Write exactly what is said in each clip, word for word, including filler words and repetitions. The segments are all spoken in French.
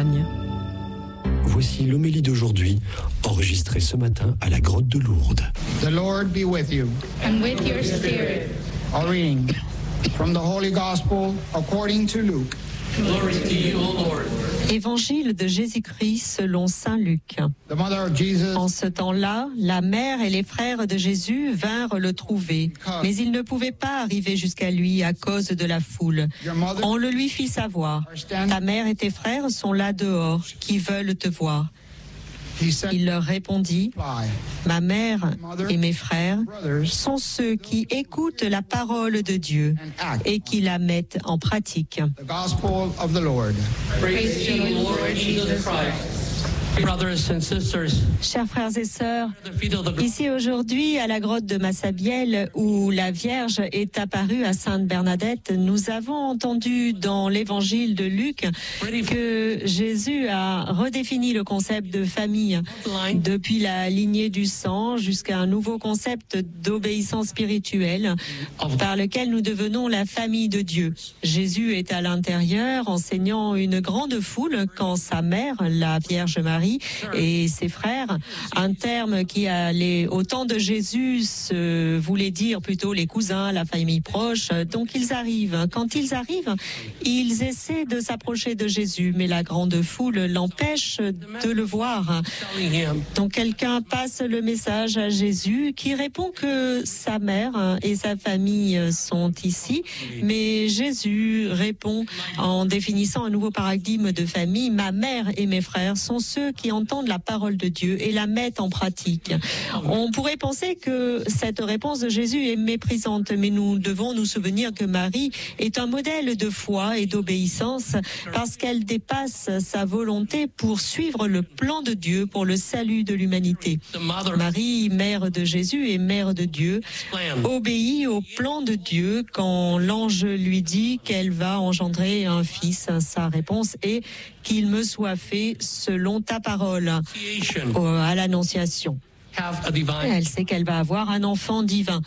Champagne. Voici l'homélie d'aujourd'hui, enregistrée ce matin à la grotte de Lourdes. The Lord be with you. And with your spirit. A reading from the Holy Gospel according to Luke. Glory to you, O Lord. Évangile de Jésus-Christ selon saint Luc. The mother of Jesus. En ce temps-là, la mère et les frères de Jésus vinrent le trouver, mais ils ne pouvaient pas arriver jusqu'à lui à cause de la foule. On le lui fit savoir. Ta mère et tes frères sont là dehors, qui veulent te voir. Il leur répondit, ma mère et mes frères sont ceux qui écoutent la parole de Dieu et qui la mettent en pratique. The Gospel of the Lord. Praise to you, Lord Jesus Christ. Brothers and sisters, Chers frères et sœurs, the feet of the ici aujourd'hui à la grotte de Massabielle où la Vierge est apparue à Sainte Bernadette, nous avons entendu dans l'évangile de Luc que Jésus a redéfini le concept de famille depuis la lignée du sang jusqu'à un nouveau concept d'obéissance spirituelle par lequel nous devenons la famille de Dieu. Jésus est à l'intérieur enseignant une grande foule quand sa mère, la Vierge Marie, et ses frères, un terme qui allait au temps de Jésus se voulait dire plutôt les cousins, la famille proche. Donc ils arrivent. Quand ils arrivent, ils essaient de s'approcher de Jésus, mais la grande foule l'empêche de le voir. Donc quelqu'un passe le message à Jésus qui répond que sa mère et sa famille sont ici, mais Jésus répond en définissant un nouveau paradigme de famille. Ma mère et mes frères sont ceux qui entendent la parole de Dieu et la mettent en pratique. On pourrait penser que cette réponse de Jésus est méprisante, mais nous devons nous souvenir que Marie est un modèle de foi et d'obéissance parce qu'elle dépasse sa volonté pour suivre le plan de Dieu pour le salut de l'humanité. Marie, mère de Jésus et mère de Dieu, obéit au plan de Dieu quand l'ange lui dit qu'elle va engendrer un fils. Sa réponse est qu'il me soit fait selon ta parole à l'Annonciation. Elle sait qu'elle va avoir un enfant divin.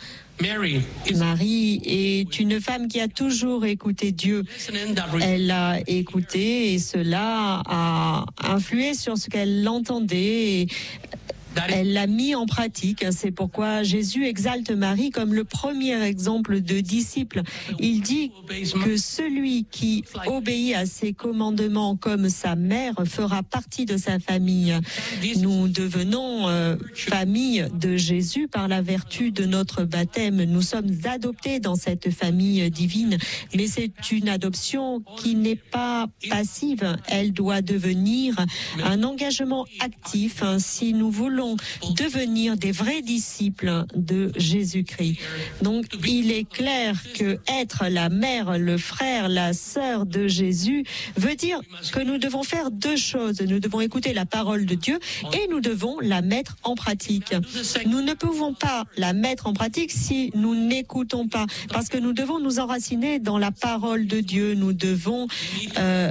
Marie est une femme qui a toujours écouté Dieu. Elle l'a écouté et cela a influé sur ce qu'elle entendait. Et elle l'a mis en pratique. C'est pourquoi Jésus exalte Marie comme le premier exemple de disciple. Il dit que celui qui obéit à ses commandements comme sa mère fera partie de sa famille. Nous devenons euh, famille de Jésus par la vertu de notre baptême. Nous sommes adoptés dans cette famille divine, mais c'est une adoption qui n'est pas passive. Elle doit devenir un engagement actif si nous voulons devenir des vrais disciples de Jésus-Christ. Donc, il est clair que être la mère, le frère, la sœur de Jésus veut dire que nous devons faire deux choses. Nous devons écouter la parole de Dieu et nous devons la mettre en pratique. Nous ne pouvons pas la mettre en pratique si nous n'écoutons pas, parce que nous devons nous enraciner dans la parole de Dieu. Nous devons euh,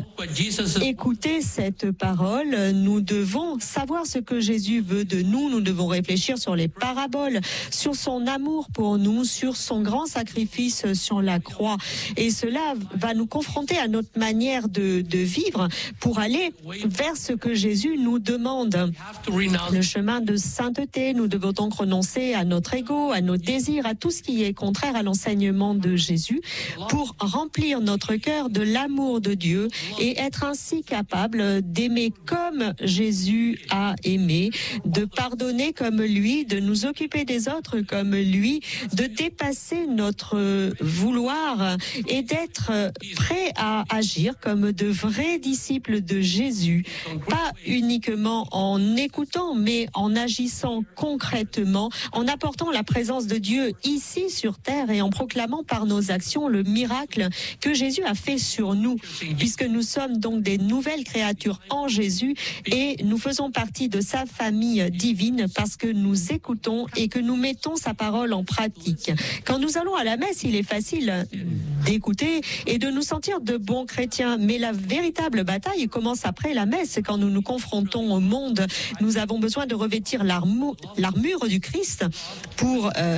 écouter cette parole. Nous devons savoir ce que Jésus veut de nous. Nous devons réfléchir sur les paraboles, sur son amour pour nous, sur son grand sacrifice sur la croix. Et cela va nous confronter à notre manière de, de vivre pour aller vers ce que Jésus nous demande. Le chemin de sainteté, nous devons donc renoncer à notre ego, à nos désirs, à tout ce qui est contraire à l'enseignement de Jésus pour remplir notre cœur de l'amour de Dieu et être ainsi capable d'aimer comme Jésus a aimé, de pardonner comme lui, de nous occuper des autres comme lui, de dépasser notre vouloir et d'être prêt à agir comme de vrais disciples de Jésus, pas uniquement en écoutant, mais en agissant concrètement, en apportant la présence de Dieu ici sur terre et en proclamant par nos actions le miracle que Jésus a fait sur nous, puisque nous sommes donc des nouvelles créatures en Jésus et nous faisons partie de sa famille divine parce que nous écoutons et que nous mettons sa parole en pratique. Quand nous allons à la messe, il est facile d'écouter et de nous sentir de bons chrétiens, mais la véritable bataille commence après la messe, quand nous nous confrontons au monde. Nous avons besoin de revêtir l'armure, l'armure du Christ pour euh,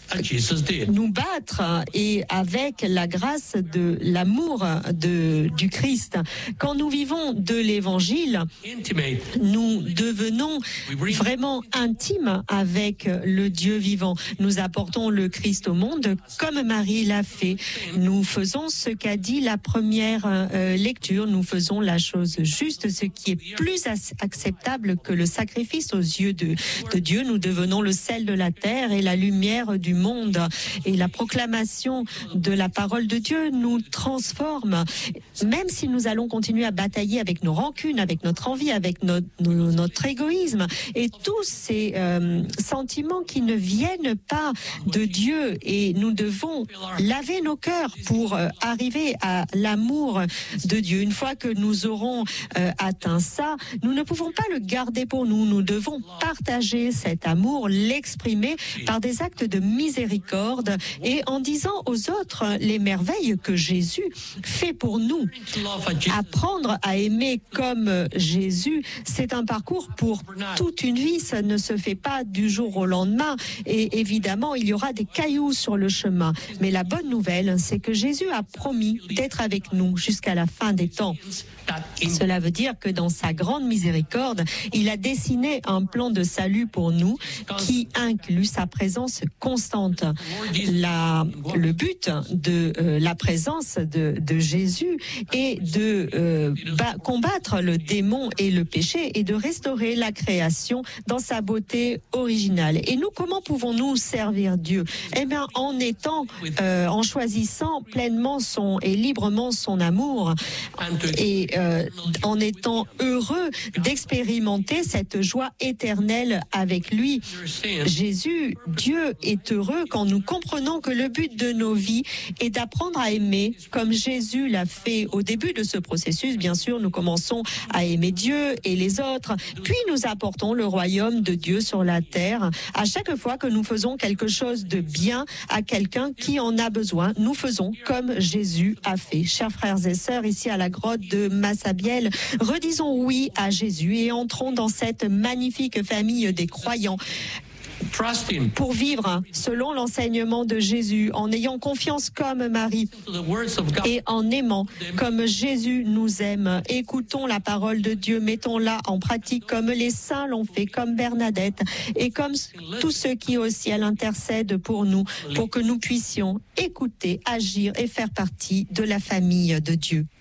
as Jesus did. nous battre et avec la grâce de l'amour de, du Christ. Quand nous vivons de l'Évangile, Intimate. nous devenons vraiment intimes avec le Dieu vivant. Nous apportons le Christ au monde comme Marie l'a fait. Nous faisons ce qu'a dit la première euh, lecture. Nous faisons la chose juste, ce qui est plus as- acceptable que le sacrifice aux yeux de, de Dieu. Nous devenons le sel de la terre et la lumière du monde. Et la proclamation de la parole de Dieu nous transforme. Même si nous allons continuer à batailler avec nos rancunes, avec notre envie, avec notre, nos- notre égoïsme et tous ces euh, sentiments qui ne viennent pas de Dieu, et nous devons laver nos cœurs pour euh, arriver à l'amour de Dieu. Une fois que nous aurons euh, atteint ça, nous ne pouvons pas le garder pour nous. Nous devons partager cet amour, l'exprimer par des actes de miséricorde et en disant aux autres les merveilles que Jésus fait pour nous. To love as Jesus. Apprendre à aimer comme Jésus, c'est un parcours pour toute une vie. Ça ne se fait pas du jour au lendemain. Et évidemment, il y aura des cailloux sur le chemin. Mais la bonne nouvelle, c'est que Jésus a promis d'être avec nous jusqu'à la fin des temps. That in Cela veut dire que dans sa grande miséricorde, il a dessiné un plan de salut pour nous qui inclut sa présence constante. La, le but de euh, la présence de, de Jésus est de euh, ba- combattre le démon et le péché et de restaurer la création dans sa beauté originale. Et nous, comment pouvons-nous servir Dieu? Eh bien, en étant, euh, en choisissant pleinement son et librement son amour and to et euh, en étant heureux d'expérimenter cette joie éternelle avec lui. understand Jésus, Dieu est heureux quand nous comprenons que le but de nos vies est d'apprendre à aimer comme Jésus l'a fait au début de ce processus. Bien sûr, nous commençons à aimer Dieu et les autres, puis nous apportons le royaume de Dieu sur la terre. À chaque fois que nous faisons quelque chose de bien à quelqu'un qui en a besoin, nous faisons comme Jésus a fait. Chers frères et sœurs, ici à la grotte de Massabielle, redisons oui à Jésus et entrons dans cette magnifique famille des croyants trust Him. pour vivre selon l'enseignement de Jésus, en ayant confiance comme Marie To the words of God. et en aimant comme Jésus nous aime. Écoutons la parole de Dieu, mettons-la en pratique comme les saints l'ont fait, comme Bernadette et comme tous ceux qui au ciel intercèdent pour nous, pour que nous puissions écouter, agir et faire partie de la famille de Dieu.